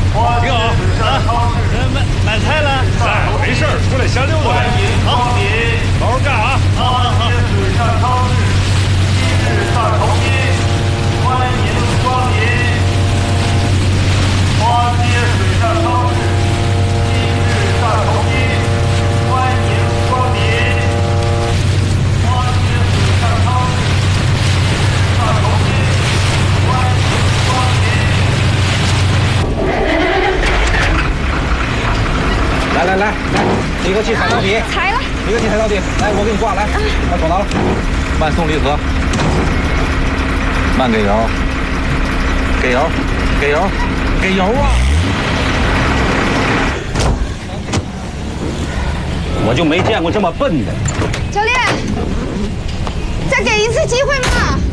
挺好啊！买菜了？ 哎，没事儿，出来瞎溜达呗。 好，好好干啊！好好好。 水上超市今日大酬宾，欢迎光临。花街水上超市今日大酬宾，欢迎光临。花街水上超市今日大酬宾，欢迎光临。 来，一个去踩到底， 踩了， 一个去踩到底。来，我给你挂来，把手拿了，慢送离合，慢给油，给油啊！ 我就没见过这么笨的。 教练，再给一次机会嘛！